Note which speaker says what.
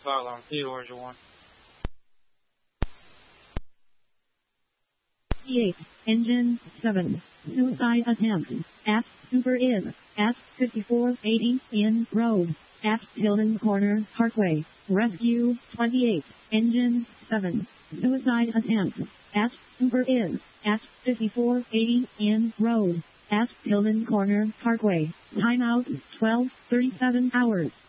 Speaker 1: Foghorn, Theodore, George.
Speaker 2: 8. Engine 7. Suicide attempt. At Super Inn. At 5480 Inn Road. At Tilden Corner Parkway. Rescue 28. Engine 7. Suicide attempt. At Super Inn. At 5480 Inn Road. At Tilden Corner Parkway. Timeout 12:37 hours.